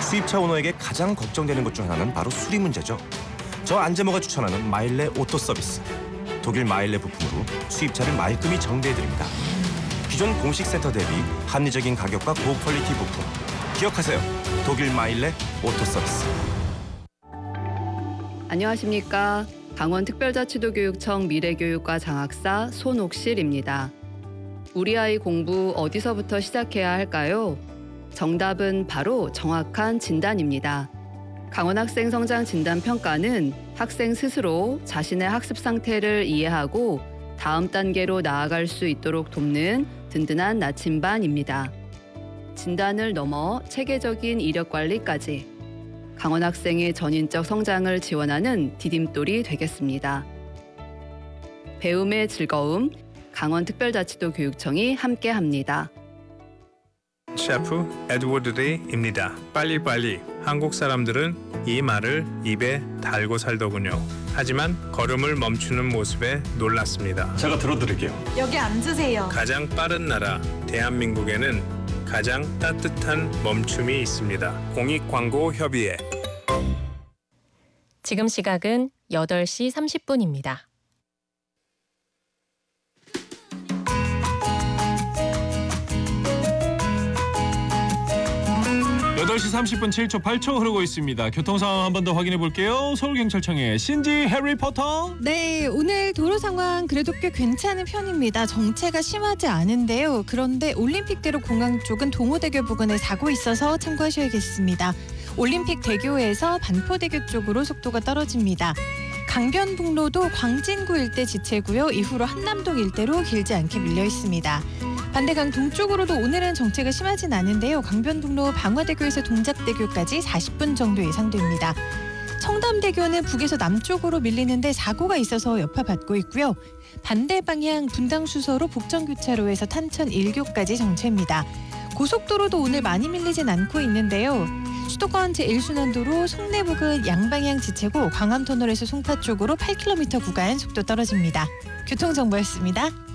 수입차 오너에게 가장 걱정되는 것 중 하나는 바로 수리 문제죠. 저 안재모가 추천하는 마일레 오토 서비스. 독일 마일레 부품으로 수입차를 말끔히 정비해드립니다. 기존 공식 센터 대비 합리적인 가격과 고퀄리티 부품. 기억하세요. 독일 마일레 오토 서비스. 안녕하십니까. 강원특별자치도교육청 미래교육과 장학사 손옥실입니다. 우리 아이 공부 어디서부터 시작해야 할까요? 정답은 바로 정확한 진단입니다. 강원학생 성장 진단 평가는 학생 스스로 자신의 학습 상태를 이해하고 다음 단계로 나아갈 수 있도록 돕는 든든한 나침반입니다. 진단을 넘어 체계적인 이력 관리까지 강원 학생의 전인적 성장을 지원하는 디딤돌이 되겠습니다. 배움의 즐거움, 강원특별자치도 교육청이 함께합니다. 셰프 에드워드 데이입니다. 빨리빨리. 한국 사람들은 이 말을 입에 달고 살더군요. 하지만 걸음을 멈추는 모습에 놀랐습니다. 제가 들어드릴게요. 여기 앉으세요. 가장 빠른 나라 대한민국에는 가장 따뜻한 멈춤이 있습니다. 공익광고협의회. 지금 시각은 8시 30분입니다. 8시 30분 7초 8초 흐르고 있습니다. 교통 상황 한 번 더 확인해 볼게요. 서울경찰청의 신지 해리포터. 네, 오늘 도로 상황 그래도 꽤 괜찮은 편입니다. 정체가 심하지 않은데요. 그런데 올림픽대로 공항 쪽은 동호대교 부근에 사고 있어서 참고하셔야겠습니다. 올림픽대교에서 반포대교 쪽으로 속도가 떨어집니다. 강변북로도 광진구 일대 지체고요. 이후로 한남동 일대로 길지 않게 밀려 있습니다. 반대강 동쪽으로도 오늘은 정체가 심하진 않은데요. 강변북로 방화대교에서 동작대교까지 40분 정도 예상됩니다. 청담대교는 북에서 남쪽으로 밀리는데 사고가 있어서 여파받고 있고요. 반대 방향 분당수서로 북정교차로에서 탄천 1교까지 정체입니다. 고속도로도 오늘 많이 밀리진 않고 있는데요. 수도권 제1순환도로 송내 부근 양방향 지체고 광암터널에서 송파 쪽으로 8km 구간 속도 떨어집니다. 교통정보였습니다.